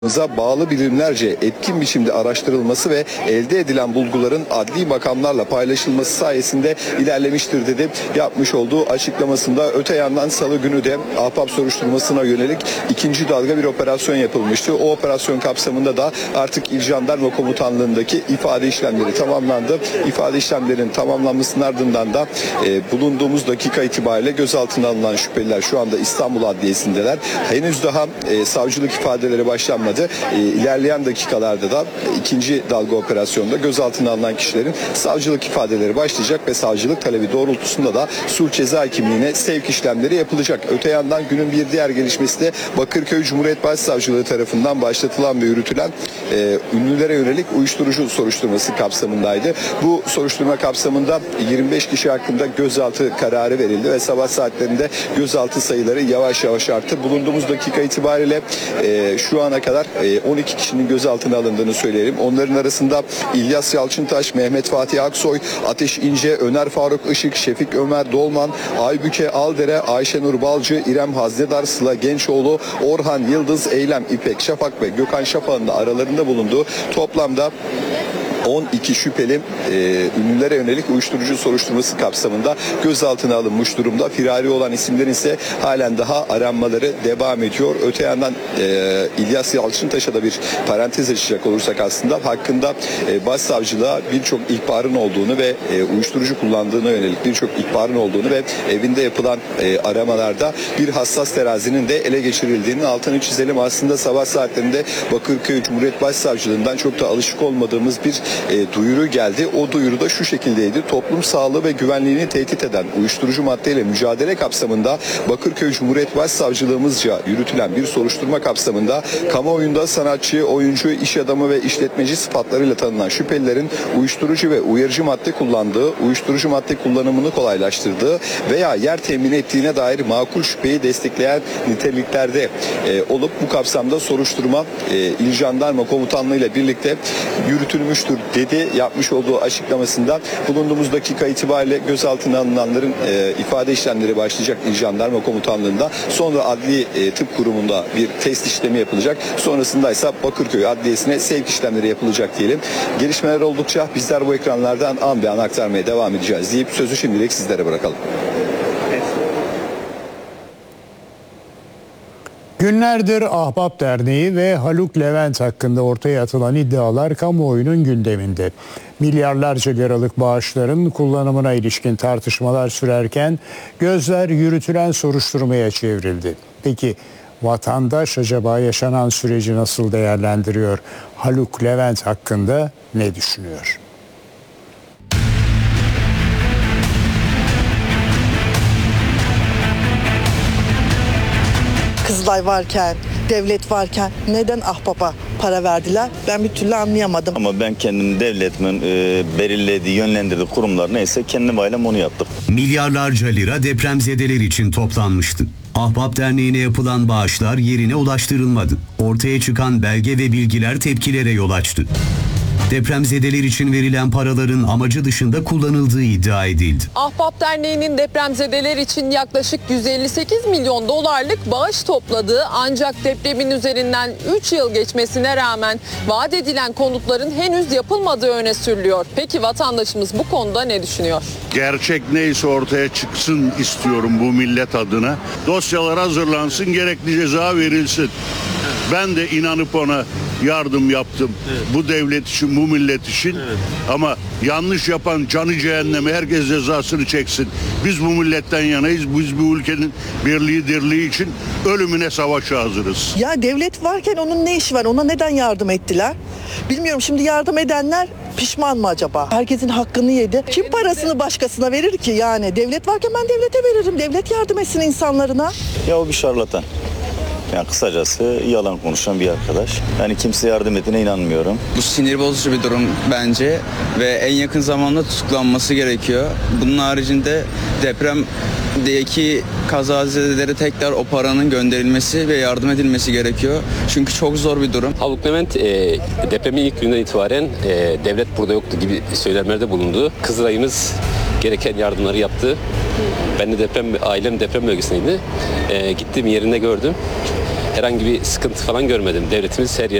Bağlı birimlerce etkin biçimde araştırılması ve elde edilen bulguların adli makamlarla paylaşılması sayesinde ilerlemiştir dedi. Yapmış olduğu açıklamasında öte yandan salı günü de ahbap soruşturmasına yönelik ikinci dalga bir operasyon yapılmıştı. O operasyon kapsamında da artık İl Jandarma Komutanlığı'ndaki ifade işlemleri tamamlandı. İfade işlemlerinin tamamlanmasının ardından da bulunduğumuz dakika itibariyle gözaltına alınan şüpheliler şu anda İstanbul Adliyesi'ndeler. Henüz daha savcılık ifadeleri başlanmadı. İlerleyen dakikalarda da ikinci dalga operasyonda gözaltına alınan kişilerin savcılık ifadeleri başlayacak ve savcılık talebi doğrultusunda da sulh ceza hakimliğine sevk işlemleri yapılacak. Öte yandan günün bir diğer gelişmesi de Bakırköy Cumhuriyet Başsavcılığı tarafından başlatılan ve yürütülen ünlülere yönelik uyuşturucu soruşturması kapsamındaydı. Bu soruşturma kapsamında 25 kişi hakkında gözaltı kararı verildi ve sabah saatlerinde gözaltı sayıları yavaş yavaş arttı. Bulunduğumuz dakika itibariyle şu ana kadar 12 kişinin gözaltına alındığını söyleyelim. Onların arasında İlyas Yalçıntaş, Mehmet Fatih Aksoy, Ateş İnce, Öner Faruk Işık, Şefik Ömer Dolman, Aybüke Aldere, Ayşenur Balcı, İrem Haznedar, Sıla Gençoğlu, Orhan Yıldız, Eylem İpek Şafak ve Gökhan Şafak'ın da aralarında bulunduğu toplamda 12 şüpheli ünlülere yönelik uyuşturucu soruşturması kapsamında gözaltına alınmış durumda. Firari olan isimlerin ise halen daha aranmaları devam ediyor. Öte yandan İlyas Yalçıntaş'a da bir parantez açacak olursak aslında hakkında başsavcılığa birçok ihbarın olduğunu ve uyuşturucu kullandığına yönelik birçok ihbarın olduğunu ve evinde yapılan aramalarda bir hassas terazinin de ele geçirildiğinin altını çizelim. Aslında sabah saatlerinde Bakırköy Cumhuriyet Başsavcılığından çok da alışık olmadığımız bir duyuru geldi. O duyuru da şu şekildeydi. Toplum sağlığı ve güvenliğini tehdit eden uyuşturucu maddeyle mücadele kapsamında Bakırköy Cumhuriyet Başsavcılığımızca yürütülen bir soruşturma kapsamında kamuoyunda sanatçı, oyuncu, iş adamı ve işletmeci sıfatlarıyla tanınan şüphelilerin uyuşturucu ve uyarıcı madde kullandığı, uyuşturucu madde kullanımını kolaylaştırdığı veya yer temin ettiğine dair makul şüpheyi destekleyen niteliklerde olup bu kapsamda soruşturma İl Jandarma Komutanlığı ile birlikte yürütülmüştür dedi. Yapmış olduğu açıklamasında bulunduğumuz dakika itibariyle gözaltına alınanların ifade işlemleri başlayacak İl Jandarma Komutanlığı'nda. Sonra Adli Tıp Kurumu'nda bir test işlemi yapılacak. Sonrasında ise Bakırköy Adliyesi'ne sevk işlemleri yapılacak diyelim. Gelişmeler oldukça bizler bu ekranlardan an be an aktarmaya devam edeceğiz deyip sözü şimdilik sizlere bırakalım. Günlerdir Ahbap Derneği ve Haluk Levent hakkında ortaya atılan iddialar kamuoyunun gündeminde. Milyarlarca liralık bağışların kullanımına ilişkin tartışmalar sürerken gözler yürütülen soruşturmaya çevrildi. Peki vatandaş acaba yaşanan süreci nasıl değerlendiriyor? Haluk Levent hakkında ne düşünüyor? Kızılay varken, devlet varken neden ahbaba para verdiler? Ben bir türlü anlayamadım. Ama ben kendim devletimin belirlediği, yönlendirdiği kurumlar neyse kendim ailem onu yaptık. Milyarlarca lira depremzedeler için toplanmıştı. Ahbap Derneği'ne yapılan bağışlar yerine ulaştırılmadı. Ortaya çıkan belge ve bilgiler tepkilere yol açtı. Depremzedeler için verilen paraların amacı dışında kullanıldığı iddia edildi. Ahbap Derneği'nin depremzedeler için yaklaşık 158 milyon dolarlık bağış topladığı ancak depremin üzerinden 3 yıl geçmesine rağmen vaat edilen konutların henüz yapılmadığı öne sürülüyor. Peki vatandaşımız bu konuda ne düşünüyor? Gerçek neyse ortaya çıksın istiyorum bu millet adına. Dosyalar hazırlansın, gerekli ceza verilsin. Ben de inanıp ona yardım yaptım. Evet. Bu devlet için, bu millet için. Evet. Ama yanlış yapan canı cehenneme, herkes cezasını çeksin. Biz bu milletten yanayız. Biz bu ülkenin birliği, dirliği için ölümüne savaşa hazırız. Ya devlet varken onun ne işi var? Ona neden yardım ettiler? Bilmiyorum, şimdi yardım edenler pişman mı acaba? Herkesin hakkını yedi. Kim parasını başkasına verir ki yani? Devlet varken ben devlete veririm. Devlet yardım etsin insanlarına. Ya o bir şarlatan. Yani kısacası yalan konuşan bir arkadaş. Yani kimse yardım ettiğine inanmıyorum. Bu sinir bozucu bir durum bence ve en yakın zamanda tutuklanması gerekiyor. Bunun haricinde depremdeki kazazedelere tekrar o paranın gönderilmesi ve yardım edilmesi gerekiyor. Çünkü çok zor bir durum. Haluk Levent depremin ilk günden itibaren devlet burada yoktu gibi söylemlerde bulundu. Kızılay'ımız gereken yardımları yaptı. Ben de ailem deprem bölgesindeydi. Gittim yerinde gördüm. herhangi bir sıkıntı falan görmedim. Devletimiz her